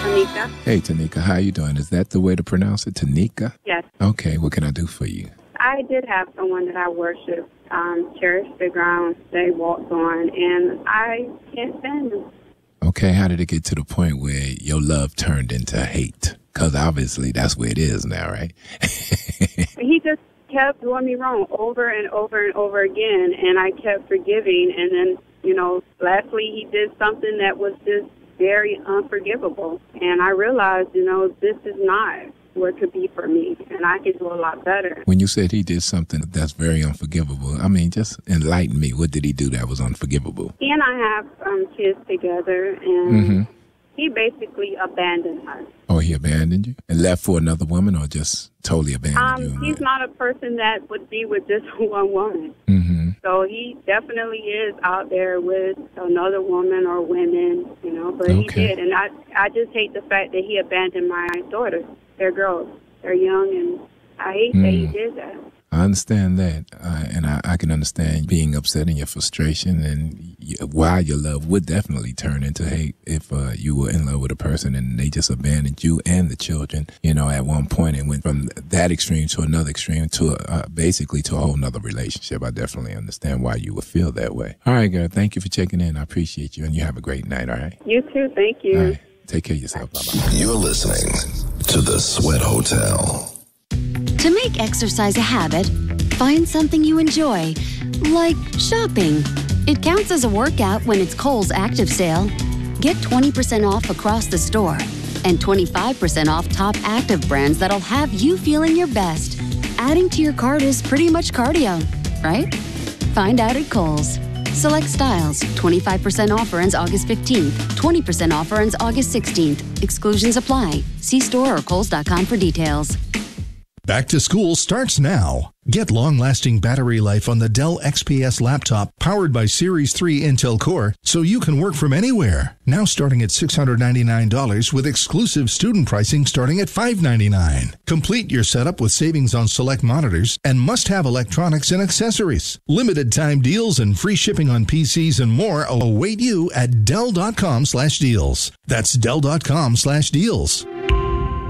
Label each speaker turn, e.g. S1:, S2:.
S1: Tanika.
S2: Hey, Tanika, how you doing? Is that the way to pronounce it, Tanika?
S1: Yes.
S2: Okay, what can I do for you?
S1: I did have someone that I worship, cherished the ground they walked on, and I can't stand them.
S2: Okay, how did it get to the point where your love turned into hate? Because obviously that's where it is now, right?
S1: He just kept doing me wrong over and over and over again, and I kept forgiving, and then, lastly he did something that was just very unforgivable, and I realized, this is not what could be for me, and I can do a lot better.
S2: When you said he did something that's very unforgivable, I mean, just enlighten me. What did he do that was unforgivable?
S1: He and I have kids together, and he basically abandoned us.
S2: Oh, he abandoned you? And left for another woman, or just totally abandoned you?
S1: He's not a person that would be with just one woman.
S2: Mm-hmm.
S1: So he definitely is out there with another woman or women, but
S2: Okay.
S1: he did. And I just hate the fact that he abandoned my daughters. They're girls. They're young, and I hate that he did that.
S2: I understand that, and I can understand being upset and your frustration, and why your love would definitely turn into hate if you were in love with a person and they just abandoned you and the children, at one point, and went from that extreme to another extreme to basically to a whole nother relationship. I definitely understand why you would feel that way. All right, girl, thank you for checking in. I appreciate you, and you have a great night, all right?
S1: You too. Thank you.
S2: All right, take care of yourself. Bye-bye.
S3: You're listening to The Sweat Hotel.
S4: To make exercise a habit, find something you enjoy, like shopping. It counts as a workout when it's Kohl's Active Sale. Get 20% off across the store and 25% off top active brands that'll have you feeling your best. Adding to your cart is pretty much cardio, right? Find out at Kohl's. Select styles. 25% offer ends August 15th. 20% offer ends August 16th. Exclusions apply. See store or Kohls.com for details.
S5: Back to school starts now. Get long-lasting battery life on the Dell XPS laptop powered by Series 3 Intel Core so you can work from anywhere. Now starting at $699 with exclusive student pricing starting at $599. Complete your setup with savings on select monitors and must-have electronics and accessories. Limited time deals and free shipping on PCs and more await you at Dell.com/deals. That's Dell.com/deals.